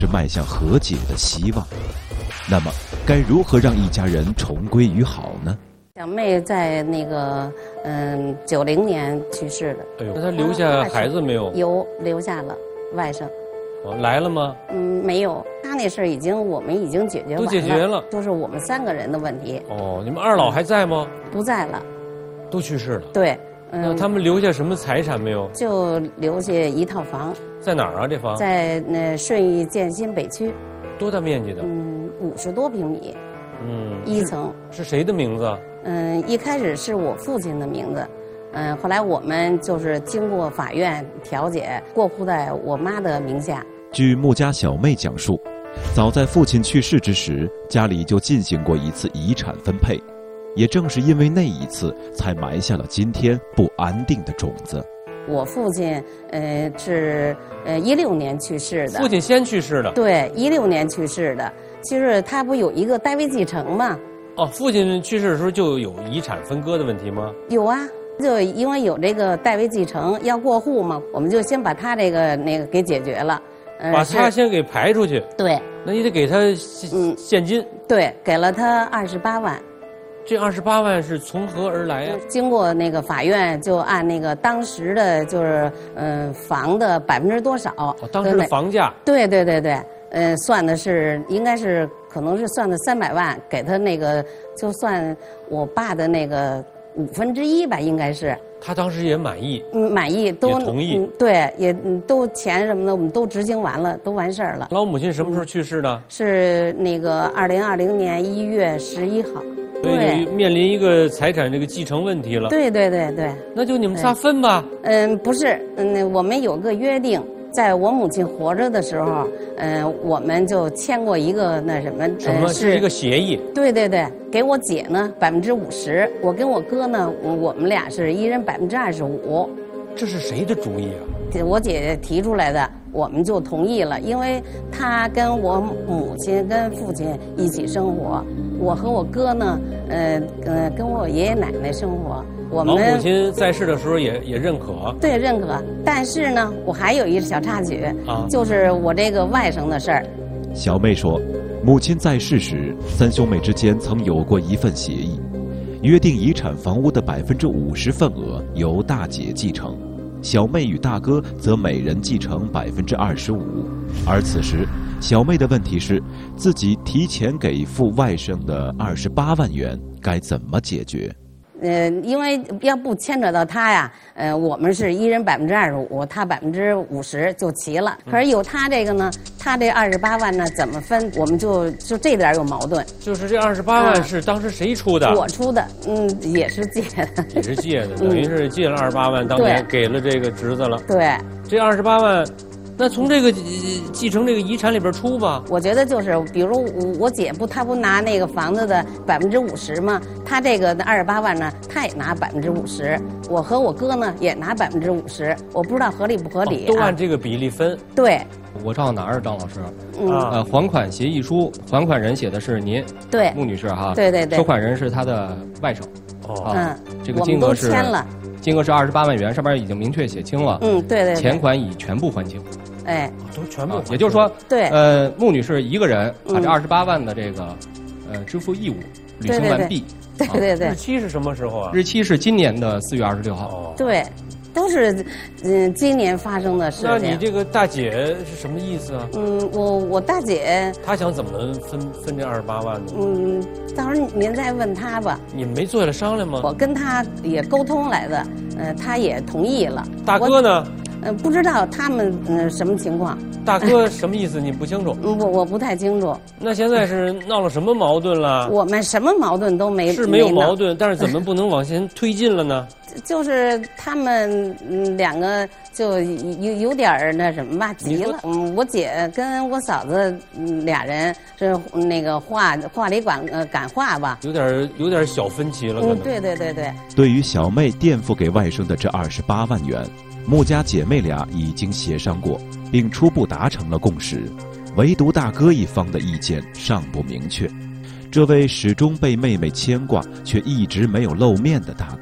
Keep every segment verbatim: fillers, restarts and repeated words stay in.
是迈向和解的希望。那么，该如何让一家人重归于好呢？ 小妹在那个嗯九零年去世的。 哎呦，那她留下孩子没有？ 有留下了外甥。 哦，来了吗？ 嗯，没有。他那事儿已经我们已经解决完了， 都解决了， 就是我们三个人的问题。 哦，你们二老还在吗？ 不在了， 都去世了。 对， 嗯。那他们留下什么财产没有？ 就留下一套房。 在哪儿啊？这房？ 在那顺义建新北区。 多大面积的？ 嗯，五十多平米。 嗯， 一层。 是谁的名字？ 嗯，一开始是我父亲的名字，嗯，后来我们就是经过法院调解，过户在我妈的名下。 据穆家小妹讲述，早在父亲去世之时，家里就进行过一次遗产分配，也正是因为那一次，才埋下了今天不安定的种子。 我父亲，呃，是呃一六年去世的。 父亲先去世的。 对，一六年去世的。其实他不有一个代位继承吗？ 哦，父亲去世的时候就有遗产分割的问题吗？ 有啊，就因为有这个代位继承要过户嘛，我们就先把他这个那个给解决了。呃、 把他先给排出去。 对。 那你得给他现现金。 对，给了他二十八万。 这二十八万是从何而来呀、啊？ 经过那个法院就按那个当时的就是嗯、呃、房的百分之多少？ 哦，当时的房价。 对对对对，呃，算的是应该是可能是算的三百万，给他那个就算我爸的那个五分之一吧，应该是。 他当时也满意。 嗯，满意，都也同意。 嗯、对，也都钱什么的我们都执行完了，都完事儿了。 老母亲什么时候去世的？ 嗯、是那个二零二零年一月十一号。 所以就面临一个财产这个继承问题了。 对对对对。 那就你们仨分吧。 嗯，不是，嗯，我们有个约定，在我母亲活着的时候，嗯，我们就签过一个那什么， 什么、呃、是一个协议？ 对对对，给我姐呢百分之五十，我跟我哥呢，我们俩是一人百分之二十五。 这是谁的主意啊？ 我姐姐提出来的，我们就同意了，因为她跟我母亲跟父亲一起生活，我和我哥呢，呃呃，跟我爷爷奶奶生活。我们老母亲在世的时候也也认可。 对，认可。但是呢，我还有一个小插曲啊，就是我这个外甥的事儿。 小妹说，母亲在世时，三兄妹之间曾有过一份协议，约定遗产房屋的百分之五十份额由大姐继承。小妹与大哥则每人继承百分之二十五，而此时，小妹的问题是，自己提前给付外甥的二十八万元该怎么解决？ 呃，因为要不牵扯到他呀，呃，我们是一人百分之二十五，他百分之五十就齐了。可是有他这个呢，他这二十八万呢怎么分？我们就就这点有矛盾。 就是这二十八万是当时谁出的？ 我出的，嗯，也是借的。 也是借的，等于是借了二十八万，当年给了这个侄子了。 对， 这二十八万。那从这个继承这个遗产里边出吧？ 我觉得就是，比如我姐不，她不拿那个房子的百分之五十吗？她这个二十八万呢，她也拿百分之五十。我和我哥呢也拿百分之五十，我不知道合理不合理、啊哦。都按这个比例分。 对。 我照哪儿，张老师？ 嗯。 呃，还款协议书，还款人写的是您。 对。 穆女士哈。 对对对。 收款人是她的外甥。 哦。 啊、 嗯。 这个金额是。 我们都签了。 金额是二十八万元，上面已经明确写清了。 嗯，对 对, 对。 钱款已全部还清。 哎， 都全部、啊， 也就是说， 对， 呃，穆女士一个人把这二十八万的这个，呃，支付义务履行完毕。 对对 对, 对, 对、 啊。日期是什么时候啊？ 日期是今年的四月二十六号。 哦， 对，都是嗯今年发生的事情。 那你这个大姐是什么意思啊？ 嗯，我我大姐。 她想怎么分分这二十八万呢？ 嗯，到时候您再问她吧。 你们没坐下来商量吗？ 我跟她也沟通来的，呃，她也同意了。 大哥呢？ 呃，不知道他们嗯、呃、什么情况。 大哥什么意思？你不清楚？ 嗯，我我不太清楚。 那现在是闹了什么矛盾了？ 我们什么矛盾都没。 是没有矛盾，但是怎么不能往前推进了呢？ 就是他们嗯两个就有有点那什么吧，急了。嗯，我姐跟我嫂子嗯俩人是那个话话里赶呃赶话吧， 有点有点小分歧了。 嗯，对对对对。 对于小妹垫付给外甥的这二十八万元。穆家姐妹俩已经协商过，并初步达成了共识，唯独大哥一方的意见尚不明确。这位始终被妹妹牵挂却一直没有露面的大哥，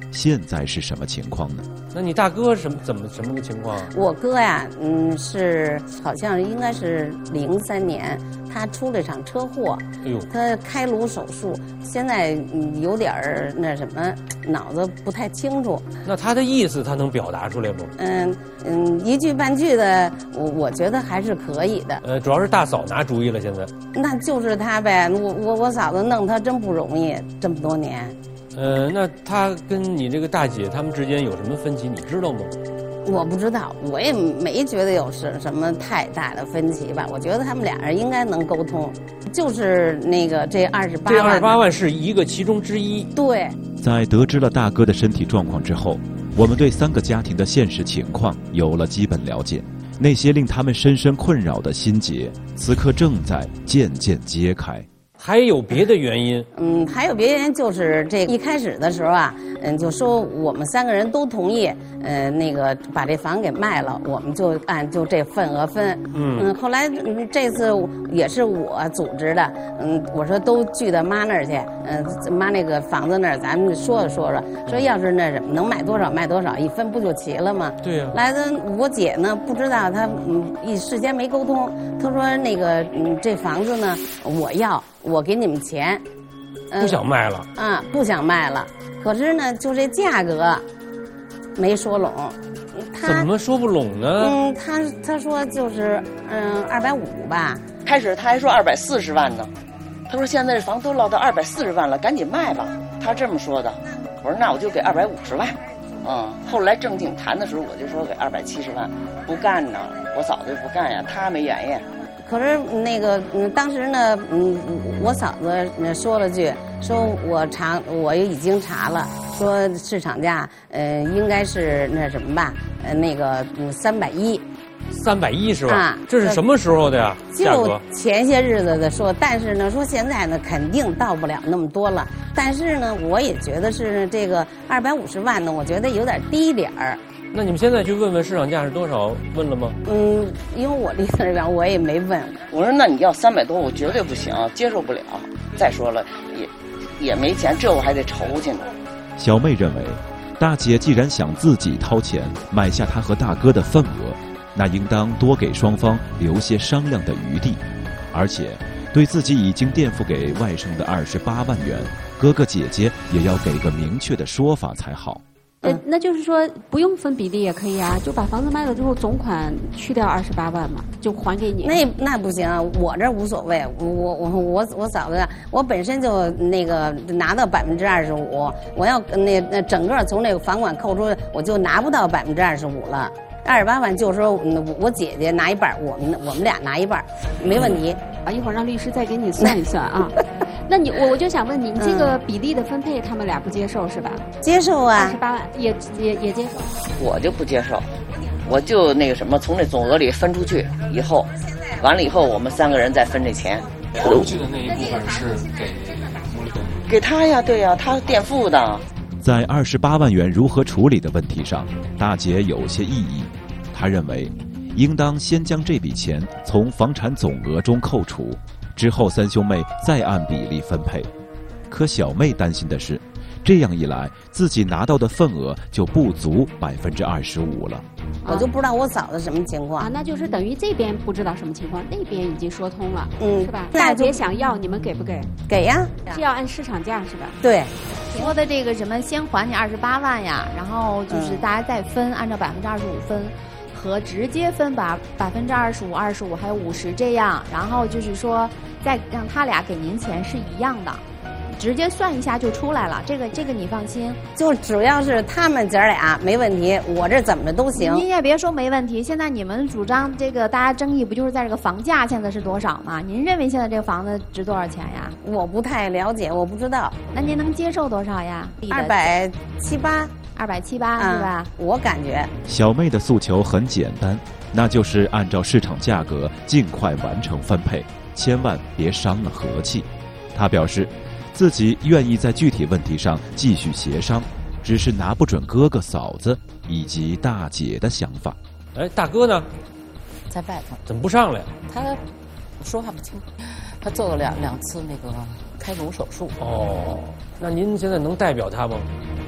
现在是什么情况呢？ 那你大哥什么怎么什么个情况啊？ 我哥呀，嗯，是好像应该是零三年，他出了一场车祸， 哎呦， 他开颅手术，现在嗯有点儿那什么，脑子不太清楚。 那他的意思他能表达出来不？ 嗯嗯，一句半句的，我我觉得还是可以的。 呃，主要是大嫂拿主意了，现在。 那就是他呗，我我我嫂子弄他真不容易，这么多年。 呃，那他跟你这个大姐他们之间有什么分歧，你知道吗？ 我不知道，我也没觉得有什什么太大的分歧吧。我觉得他们俩人应该能沟通，就是那个这二十八万。 这二十八万是一个其中之一。 对。 在得知了大哥的身体状况之后，我们对三个家庭的现实情况有了基本了解。那些令他们深深困扰的心结，此刻正在渐渐揭开。 还有别的原因？ 嗯，还有别的原因，就是这一开始的时候啊，嗯，就说我们三个人都同意，呃，那个把这房给卖了，我们就按就这份额分。嗯嗯，后来、嗯、这次也是我组织的，嗯，我说都聚到妈那儿去，嗯、呃，妈那个房子那儿，咱们说说说，说要是那什么能卖多少卖多少，一分不就齐了吗？ 对呀、啊。 来的我姐呢，不知道她嗯一事先没沟通，她说那个嗯这房子呢我要。我给你们钱， 嗯、不想卖了啊，不想卖了。可是呢，就这价格没说拢。 怎么说不拢呢？ 嗯，他他说就是嗯二百五吧。 开始他还说二百四十万呢，他说现在这房都落到二百四十万了，赶紧卖吧。他这么说的。我说那我就给二百五十万。嗯，后来正经谈的时候，我就说给二百七十万，不干呢。我嫂子不干呀，他没原因。 可是那个，嗯，当时呢，嗯，我嫂子说了句，说我查，我已经查了，说市场价，呃，应该是那什么吧，呃，那个嗯三百一， 三百一是吧？ 啊， 这是什么时候的呀？ 就前些日子的说，但是呢，说现在呢，肯定到不了那么多了。但是呢，我也觉得是这个二百五十万呢，我觉得有点低点儿。 那你们现在去问问市场价是多少？问了吗？ 嗯，因为我离那边我也没问。 我说那你要三百多，我绝对不行，接受不了。再说了，也也没钱，这我还得筹去呢。 小妹认为，大姐既然想自己掏钱买下她和大哥的份额，那应当多给双方留些商量的余地，而且对自己已经垫付给外甥的二十八万元，哥哥姐姐也要给个明确的说法才好。 呃，那就是说不用分比例也可以啊，就把房子卖了之后，总款去掉二十八万嘛，就还给你。 那那不行，我这无所谓，我我我我嫂子，我本身就那个拿到百分之二十五，我要那那整个从那个房管扣除，我就拿不到百分之二十五了。二十八万就是说，我姐姐拿一半，我们我们俩拿一半，没问题。 啊，一会儿让律师再给你算一算啊。那你我我就想问你，你这个比例的分配，他们俩不接受是吧？ 接受啊， 二十八万也也也接受。 我就不接受，我就那个什么，从这总额里分出去以后，完了以后我们三个人再分这钱。 出去的那一部分是给穆立东， 给他呀，对呀，他垫付的。 在二十八万元如何处理的问题上，大姐有些异议。她认为，应当先将这笔钱从房产总额中扣除，之后三兄妹再按比例分配。可小妹担心的是，这样一来，自己拿到的份额就不足百分之二十五了。 我就不知道我嫂子什么情况啊，那就是等于这边不知道什么情况，那边已经说通了， 嗯， 是吧？大姐想要，你们给不给？ 给呀， 是要按市场价是吧？ 对。 说的这个什么，先还你二十八万呀，然后就是大家再分，按照百分之二十五分，和直接分把百分之二十五、二十五还有五十这样，然后就是说再让他俩给您钱是一样的。直接算一下就出来了，这个这个你放心。 就只要是他们姐俩没问题，我这怎么着都行。 您也别说没问题，现在你们主张这个，大家争议不就是在这个房价现在是多少吗？您认为现在这个房子值多少钱呀？ 我不太了解，我不知道。 那您能接受多少呀？ 二百七八， 二百七八是吧？ 我感觉小妹的诉求很简单，那就是按照市场价格尽快完成分配，千万别伤了和气。她表示，自己愿意在具体问题上继续协商，只是拿不准哥哥嫂子以及大姐的想法。 哎，大哥呢？ 在外头。 怎么不上来？ 他说话不清，他做了两两次那个开颅手术。 哦，那您现在能代表他吗？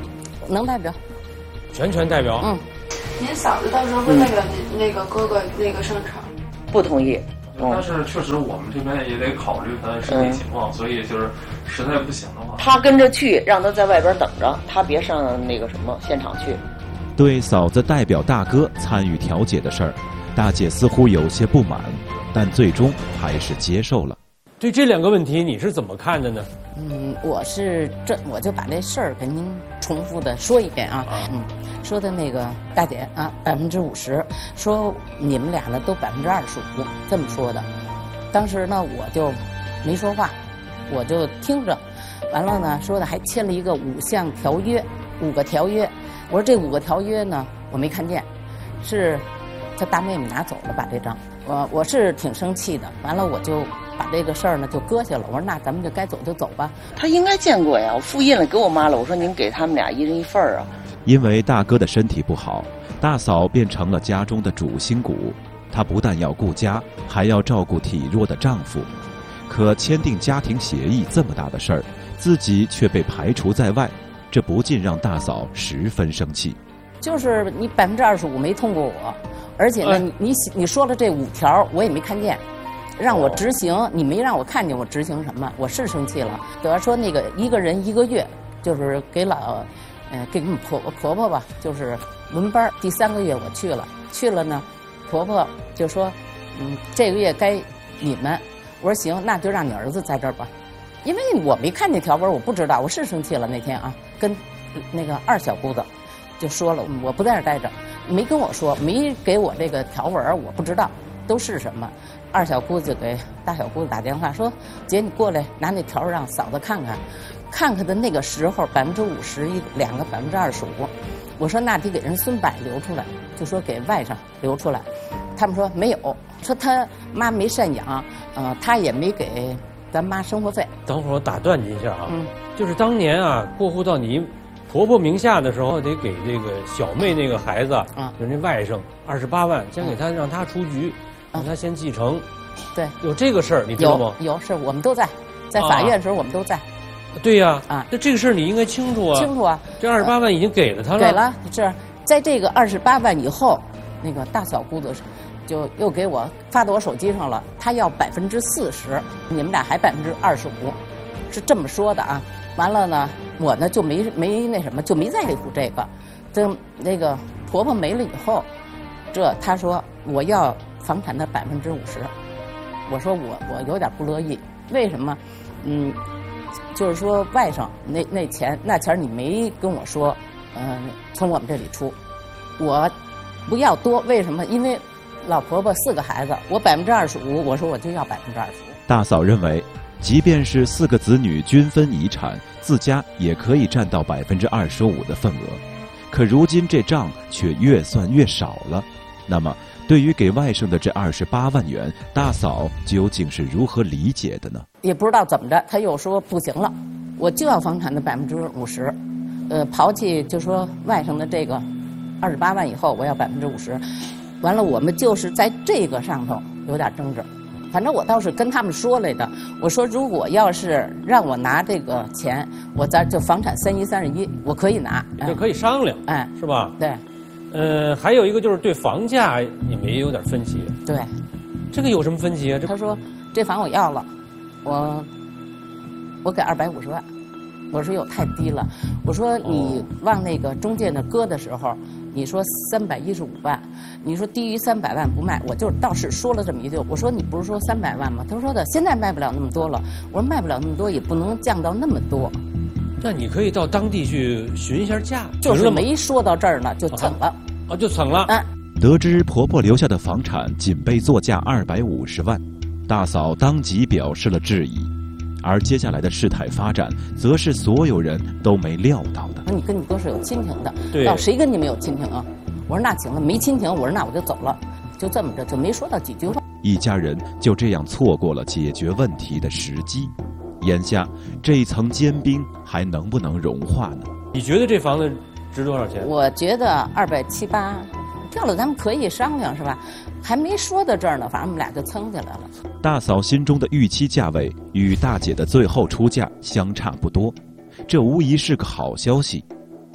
能代表， 全权代表。 嗯， 您嫂子到时候会代表您那个哥哥那个上场？ 不同意。 但是确实我们这边也得考虑他身体情况，嗯、所以就是实在不行的话， 他跟着去，让他在外边等着，他别上那个什么现场去。 对嫂子代表大哥参与调解的事儿，大姐似乎有些不满，但最终还是接受了。 对这两个问题你是怎么看的呢？ 嗯，我是这我就把这事儿给您重复的说一遍啊。啊嗯，说的那个大姐啊，百分之五十，说你们俩呢都百分之二十五，这么说的。当时呢我就没说话，我就听着，完了呢说的还签了一个五项条约，五个条约。我说这五个条约呢我没看见，是他大妹妹拿走了把这张，我我是挺生气的。完了我就把这个事儿呢就搁下了。我说那咱们就该走就走吧。 他应该见过呀，我复印了给我妈了。我说您给他们俩一人一份儿啊。 因为大哥的身体不好，大嫂便成了家中的主心骨。她不但要顾家，还要照顾体弱的丈夫。可签订家庭协议这么大的事儿，自己却被排除在外，这不禁让大嫂十分生气。 就是你百分之二十五没通过我，而且呢，你你你说的这五条我也没看见，让我执行，你没让我看见我执行什么，我是生气了。等于说那个一个人一个月，就是给老，呃，给你们婆婆婆吧，就是轮班。第三个月我去了，去了呢，婆婆就说，嗯，这个月该你们。我说行，那就让你儿子在这儿吧，因为我没看见条文，我不知道，我是生气了那天啊，跟那个二小姑子。就说了，我不在这儿待着，没跟我说，没给我这个条文，我不知道都是什么。二小姑子给大小姑子打电话说：“姐，你过来拿那条让嫂子看看。”看看的那个时候，百分之五十一两个百分之二十五。我说那得给人孙柏留出来，就说给外甥留出来。他们说没有，说他妈没赡养，呃，他也没给咱妈生活费。 等会儿我打断你一下啊， 嗯， 就是当年啊过户到你婆婆名下的时候，得给这个小妹那个孩子， 嗯， 人家外甥二十八万，先给他让他出局，让他先继承。 对， 有这个事儿，你知道吗？ 有有是我们都在，在法院的时候我们都在。 对呀， 啊， 那这个事儿你应该清楚啊。 清楚啊， 这二十八万已经给了他了。 给了，是在这个二十八万以后，那个大小姑子就又给我发到我手机上了，他要百分之四十，你们俩还百分之二十五，是这么说的啊。完了呢，我呢就没没那什么，就没在乎这个。等那个婆婆没了以后，这她说我要房产的百分之五十，我说我我有点不乐意，为什么？嗯，就是说外甥那那钱那钱你没跟我说，嗯、呃，从我们这里出，我不要多，为什么？因为老婆婆四个孩子，我百分之二十五，我说我就要百分之二十五。 大嫂认为，即便是四个子女均分遗产，自家也可以占到百分之二十五的份额。可如今这账却越算越少了。那么，对于给外甥的这二十八万元，大嫂究竟是如何理解的呢？ 也不知道怎么着，他又说不行了，我就要房产的百分之五十，呃，抛弃就说外甥的这个二十八万以后，我要百分之五十。完了，我们就是在这个上头有点争执。反正我倒是跟他们说来的，我说如果要是让我拿这个钱，我咱就房产三一三十一，我可以拿， 就可以商量， 哎， 是吧？ 对。 呃，还有一个就是对房价你们也有点分歧。 对。 这个有什么分歧啊？这他说这房我要了，我我给二百五十万，我说哟太低了，我说你往那个中介那搁的时候。你说三百一十五万，你说低于三百万不卖，我就是倒是说了这么一句。我说你不是说三百万吗？他说的现在卖不了那么多了。我说卖不了那么多，也不能降到那么多。 那你可以到当地去询一下价。 就是没说到这儿呢，就蹭了。 啊，啊就蹭了。 嗯。 得知婆婆留下的房产仅被作价二百五十万，大嫂当即表示了质疑。而接下来的事态发展，则是所有人都没料到的。 你跟你哥是有亲情的， 对， 要谁跟你们有亲情啊？我说那行了，没亲情，我说那我就走了，就这么着，就没说到几句话。 一家人就这样错过了解决问题的时机。眼下这一层坚冰还能不能融化呢？ 你觉得这房子值多少钱？ 我觉得二百七八，掉了咱们可以商量是吧？还没说到这儿呢，反正我们俩就蹭起来了。 大嫂心中的预期价位与大姐的最后出价相差不多，这无疑是个好消息。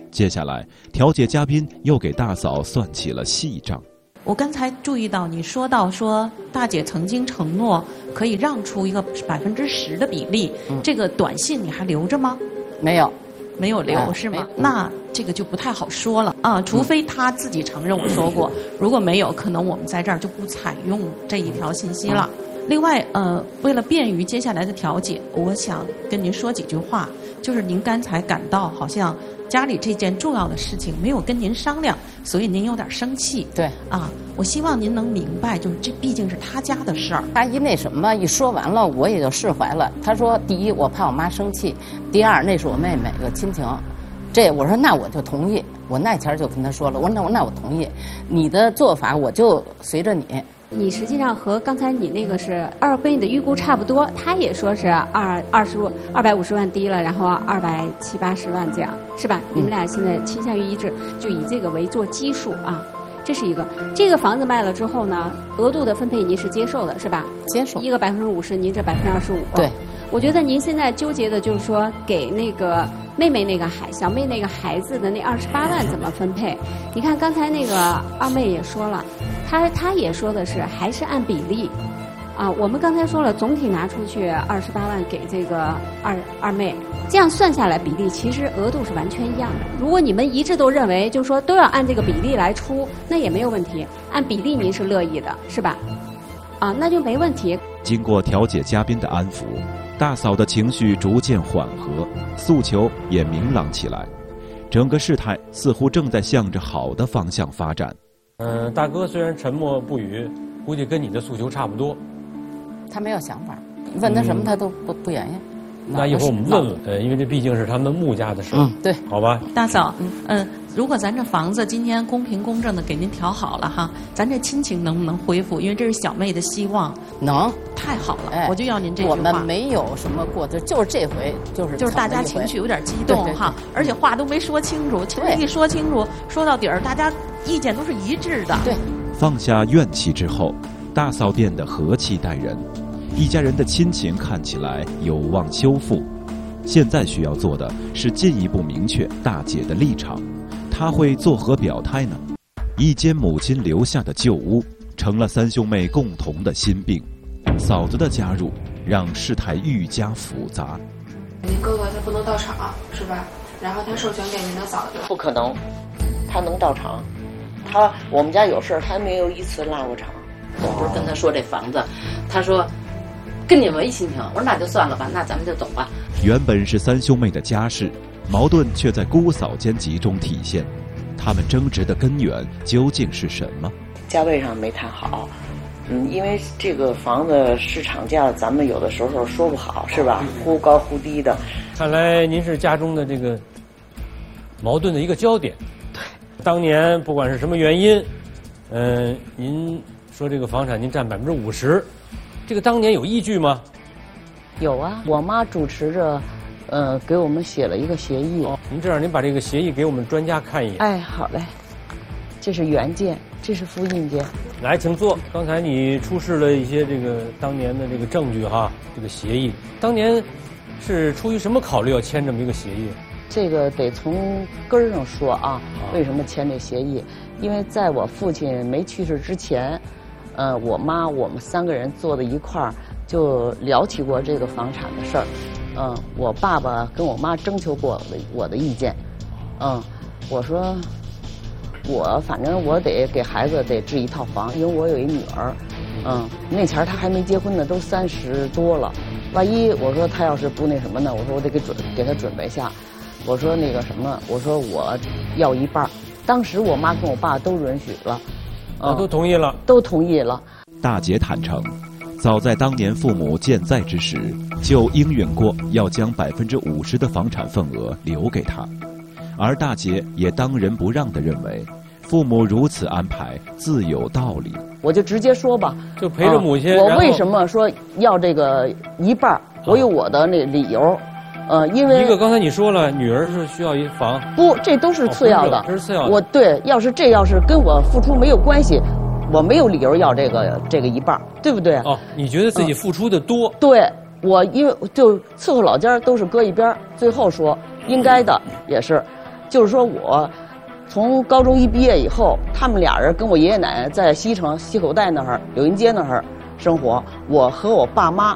接下来，调解嘉宾又给大嫂算起了细账。 我刚才注意到你说到说大姐曾经承诺可以让出一个百分之十的比例，嗯、这个短信你还留着吗？ 没有， 没有留、 啊、 是吗？ 嗯、 那这个就不太好说了啊，除非他自己承认我说过，嗯、如果没有，可能我们在这儿就不采用这一条信息了。嗯、另外，呃，为了便于接下来的调解，我想跟您说几句话，就是您刚才感到好像家里这件重要的事情没有跟您商量，所以您有点生气。 对啊，我希望您能明白，就是这毕竟是他家的事儿。 他一那什么一说完了，我也就释怀了。他说，第一，我怕我妈生气；第二，那是我妹妹，有亲情。这我说那我就同意。我那前儿就跟他说了，我说那我那我同意，你的做法我就随着你。 你实际上和刚才你那个是二跟你的预估差不多，他也说是二二十二百五十万低了，然后二百七八十万这样，是吧？你们俩现在倾向于一致，就以这个为做基数啊，这是一个。这个房子卖了之后呢，额度的分配您是接受的，是吧？ 接受。 一个百分之五十，您这百分之二十五。 对。 我觉得您现在纠结的就是说，给那个妹妹那个孩小妹那个孩子的那二十八万怎么分配？你看刚才那个二妹也说了，她她也说的是还是按比例，啊，我们刚才说了，总体拿出去二十八万给这个二二妹，这样算下来比例其实额度是完全一样的。如果你们一致都认为，就是说都要按这个比例来出，那也没有问题，按比例您是乐意的，是吧？啊，那就没问题。 经过调解嘉宾的安抚，大嫂的情绪逐渐缓和，诉求也明朗起来，整个事态似乎正在向着好的方向发展。 嗯、呃，大哥虽然沉默不语，估计跟你的诉求差不多。他没有想法，问他什么他都不、嗯、不愿意。 那一会儿我们问问，呃，因为这毕竟是他们穆家的事。 嗯，对， 好吧。 大嫂，嗯嗯、呃，如果咱这房子今天公平公正的给您调好了哈，咱这亲情能不能恢复？因为这是小妹的希望。 能， 太好了， 哎、 我就要您这句话。 我们没有什么过的，就是这回就是就是大家情绪有点激动哈，而且话都没说清楚，情绪一说清楚，说到底儿，大家意见都是一致的。 对， 放下怨气之后，大嫂变得和气待人。一家人的亲情看起来有望修复，现在需要做的是进一步明确大姐的立场，她会作何表态呢？一间母亲留下的旧屋，成了三兄妹共同的心病。嫂子的加入，让事态愈加复杂。 您哥哥他不能到场，是吧？然后他授权给您的嫂子。 不可能，他能到场。他我们家有事儿，他没有一次落过场。 我不是跟他说这房子，他说跟你没心情，我说那就算了吧，那咱们就走吧。 原本是三兄妹的家事，矛盾却在姑嫂间集中体现。他们争执的根源究竟是什么？ 价位上没谈好，嗯，因为这个房子市场价，咱们有的时候说不好，是吧？忽高忽低的。 看来您是家中的这个矛盾的一个焦点。 对， 当年不管是什么原因，嗯、呃，您说这个房产您占百分之五十。这个当年有依据吗？ 有啊，我妈主持着，呃，给我们写了一个协议。 哦，您这样，您把这个协议给我们专家看一眼。 哎，好嘞，这是原件，这是复印件。 来，请坐。刚才你出示了一些这个当年的这个证据哈，这个协议，当年是出于什么考虑要签这么一个协议？ 这个得从根儿上说啊，为什么签这协议？因为在我父亲没去世之前。呃，我妈我们三个人坐在一块儿，就聊起过这个房产的事儿。嗯、呃，我爸爸跟我妈征求过我的我的意见。嗯，我说我反正我得给孩子得置一套房，因为我有一女儿。嗯，那前儿她还没结婚呢，都三十多了。万一我说她要是不那什么呢，我说我得给准给她准备下。我说那个什么，我说我要一半儿。当时我妈跟我爸都允许了。 啊，都同意了， 都同意了。 大姐坦诚，早在当年父母健在之时，就应允过要将百分之五十的房产份额留给他，而大姐也当仁不让地认为，父母如此安排自有道理。 我就直接说吧， 就陪着母亲。 啊、我为什么说要这个一半？我有我的那理由。呃，因为一个刚才你说了，女儿是需要一房， 不，这都是次要的， 哦、这是次要的。 我对，要是这要是跟我付出没有关系，我没有理由要这个这个一半，对不对？ 哦，你觉得自己付出的多？ 嗯、对，我因为就伺候老家都是搁一边，最后说应该的也是， 就是说我从高中一毕业以后，他们俩人跟我爷爷奶奶在西城西口袋那儿友谊街那儿生活，我和我爸妈